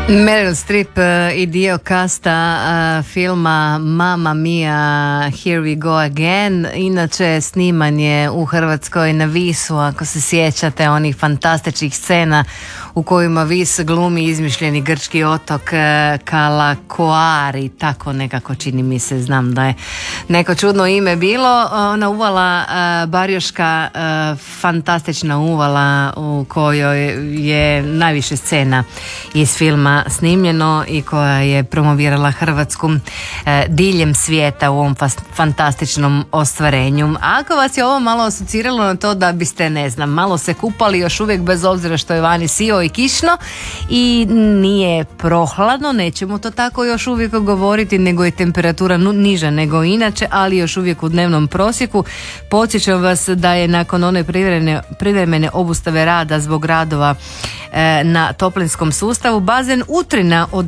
Meryl Streep i dio kasta filma Mamma Mia, Here We Go Again. Inače, snimanje u Hrvatskoj na Visu, ako se sjećate onih fantastičnih scena u kojima Vis glumi izmišljeni grčki otok Kalakoari, tako nekako čini mi se, znam da je neko čudno ime bilo. Ona uvala Barjoška, fantastična uvala u kojoj je najviše scena iz filma snimljeno i koja je promovirala Hrvatsku diljem svijeta u ovom fantastičnom ostvarenju. Ako vas je ovo malo asociralo na to da biste, ne znam, malo se kupali još uvijek bez obzira što je vani sivo i kišno i nije prohladno, nećemo to tako još uvijek govoriti, nego je temperatura niža nego inače, ali još uvijek u dnevnom prosjeku. Podsjećam vas da je nakon one privremene obustave rada zbog radova na toplinskom sustavu bazen Utrina od